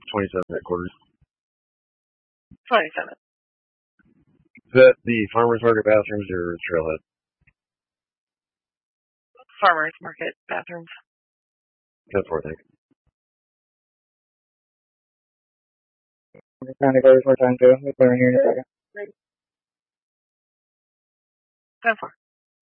27 headquarters. 27. Is that the farmer's market bathrooms or Trailhead? Farmer's market bathrooms. 10-4, thank you. We're trying to go before time too. We're clearing here in a second. 10-4.